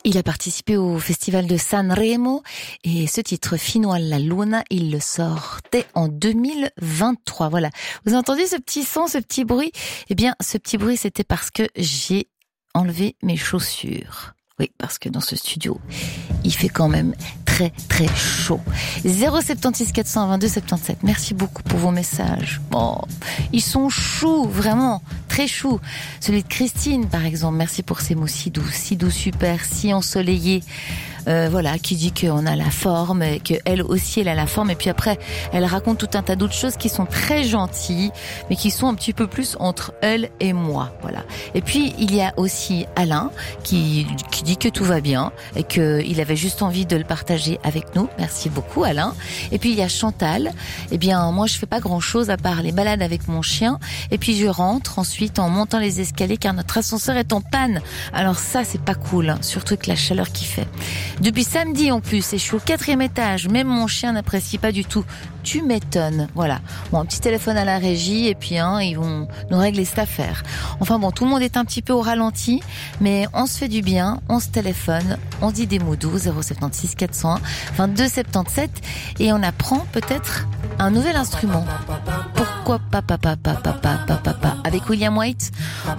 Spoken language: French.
Il a participé au festival de Sanremo et ce titre Fino alla Luna, il le sortait en 2023. Voilà. Vous avez entendu ce petit son, ce petit bruit? Eh bien, ce petit bruit, c'était parce que j'ai enlevé mes chaussures. Oui, parce que dans ce studio, il fait quand même très très chaud. 076 422 77. Merci beaucoup pour vos messages. Bon, ils sont choux, vraiment, très choux. Celui de Christine, par exemple. Merci pour ces mots si doux, super, si ensoleillés. Voilà, qui dit qu'on a la forme, qu'elle aussi elle a la forme, et puis après elle raconte tout un tas d'autres choses qui sont très gentilles, mais qui sont un petit peu plus entre elle et moi, voilà. Et puis il y a aussi Alain qui dit que tout va bien et qu'il avait juste envie de le partager avec nous. Merci beaucoup Alain. Et puis il y a Chantal. Eh bien moi je fais pas grand chose à part les balades avec mon chien, et puis je rentre ensuite en montant les escaliers car notre ascenseur est en panne. Alors ça c'est pas cool, hein, surtout avec la chaleur qu'il fait. Depuis samedi en plus, et je suis au 4e étage, même mon chien n'apprécie pas du tout. Tu m'étonnes, voilà. Bon, un petit téléphone à la régie, et puis ils vont nous régler cette affaire. Enfin bon, tout le monde est un petit peu au ralenti, mais on se fait du bien, on se téléphone, on dit des mots doux, 076 401 22 77, et on apprend peut-être un nouvel instrument. Pourquoi pas avec William White?